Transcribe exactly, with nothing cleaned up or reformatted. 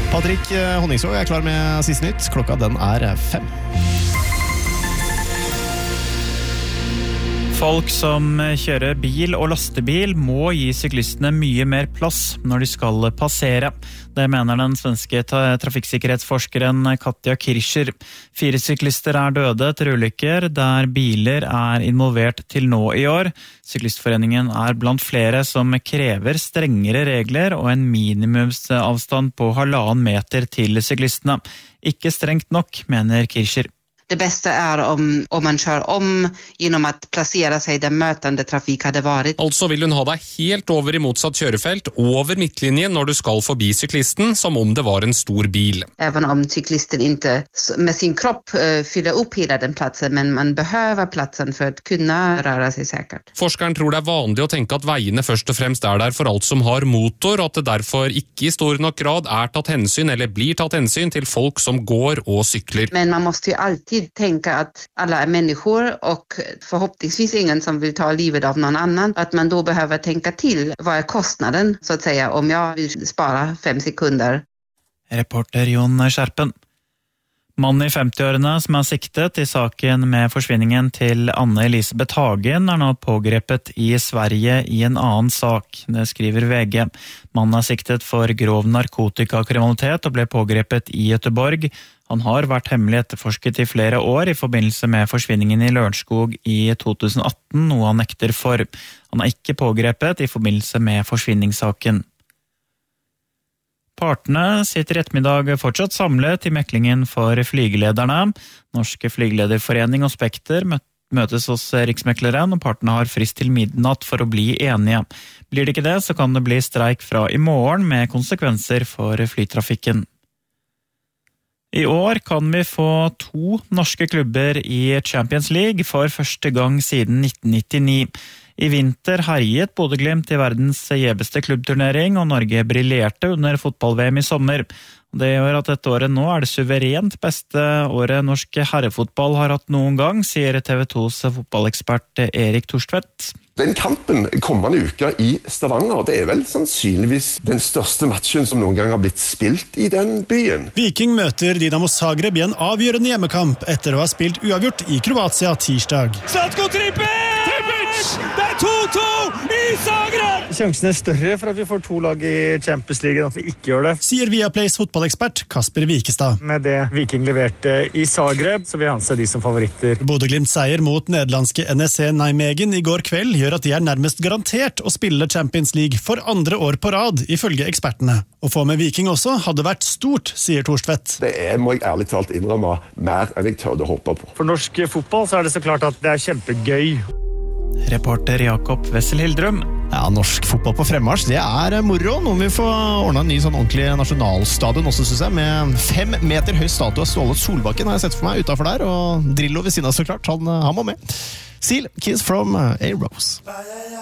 Patrick Honningsvåg er klar med siste nytt. Klokka den er fem. Folk som kjører bil og lastebil må gi syklistene mye mer plass når de skal passere. Det mener den svenske trafikksikkerhetsforskeren Katja Kircher. Fire syklister er døde etter ulykker der biler er involvert til nå i år. Syklistforeningen er blant flere som krever strengere regler og en minimumsavstand på halvannen meter til syklistene. Ikke strengt nok, mener Kircher. Det bästa är om, om man kör om genom att placera sig där mötande trafik hade varit. Altså vil hun ha deg helt over i motsatt kjørefelt, over midtlinjen når du skal forbi syklisten, som om det var en stor bil. Även om cyklisten inte med sin kropp uh, fyller upp hela den platsen, men man behöver platsen för att kunna röra sig säkert. Forskeren tror det er vanlig å tenke at veiene først og fremst er der for alt som har motor, og at det derfor ikke i stor nok grad er tatt hensyn eller blir tatt hensyn til folk som går og sykler. Men man måste ju alltid tänka att alla är människor och förhoppningsvis ingen som vill ta livet av någon annan. Att man då behöver tänka till vad är kostnaden så att säga om jag vill spara fem sekunder. Reporter Jon Skjerpen. Mannen i femti-årene som er siktet i saken med forsvinningen til Anne Elisabeth Hagen er nå pågrepet i Sverige i en annen sak, det skriver V G. Mannen er siktet for grov narkotikakriminalitet og ble pågrepet i Göteborg. Han har vært hemmelig etterforsket i flere år i forbindelse med forsvinningen i Lørenskog i to tusen atten, noe han nekter for. Han er ikke pågrepet i forbindelse med forsvinningssaken. Partene sitter i ettermiddag fortsatt samlet i meklingen for flygelederne. Norske flygelederforening og Spekter møtes hos Riksmekleren, og partene har frist til midnatt for å bli enige. Blir det ikke det, så kan det bli streik fra i morgen med konsekvenser for flytrafikken. I år kan vi få to norske klubber i Champions League for første gang siden nitten nittini. I vinter herjet Bodø/Glimt i verdens gjeveste klubbturnering, og Norge briljerte under fotball-V M i sommer. Det gjør at dette året nå er det suverent beste året norsk herrefotball har hatt noen gang, sier T V tos fotballekspert Erik Torstvedt. Den kampen kommende uka i Stavanger, det er vel sannsynligvis den største matchen som noen gang har blitt spilt i den byen. Viking møter Dinamo Zagreb i en avgjørende hjemmekamp etter å ha spilt uavgjort i Kroatia tirsdag. Zlatko Tripic! Det er to to i Zagreb! Sjansen er større for at vi får to lag i Champions League enn at vi ikke gjør det. Sier Viaplays fotballekspert Kasper Wikestad. Med det Viking leverte i Zagreb, så vil jeg anse de som favoritter. Bodø/Glimt seier mot nederlandske N E C Nijmegen i går kveld gjør at de er nærmest garantert å spille Champions League for andre år på rad, ifølge ekspertene. Å få med Viking også hadde vært stort, sier Torstvedt. Det er, må jeg ærlig talt innrømme, mer enn jeg tørde å håpe på. For norsk fotball så er det så klart at det er kjempegøy. Reporter Jakob Wessel Hildrum. Ja, norsk fotball på fremmarsj, det er moro. Nå må vi få ordnet en ny sånn ordentlig nasjonalstadion også, synes jeg, med fem meter høy statue av Ståle Solbakken har jeg sett for meg utenfor der, og Drillo ved siden av så klart, han, han må med. Seal, Kiss from a Rose.